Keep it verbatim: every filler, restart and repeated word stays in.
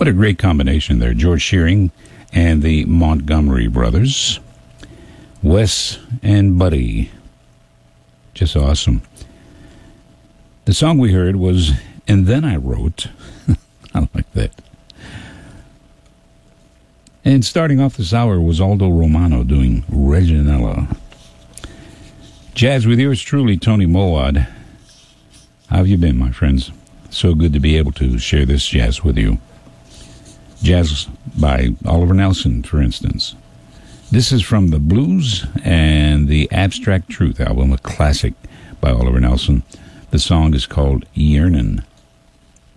What a great combination there. George Shearing and the Montgomery Brothers. Wes and Buddy. Just awesome. The song we heard was And Then I Wrote. I like that. And starting off this hour was Aldo Romano doing Reginella. Jazz with yours truly, Tony Moawad. How have you been, my friends? So good to be able to share this jazz with you. Jazz by Oliver Nelson, for instance. This is from the Blues and the Abstract Truth album, a classic by Oliver Nelson. The song is called Yearnin'.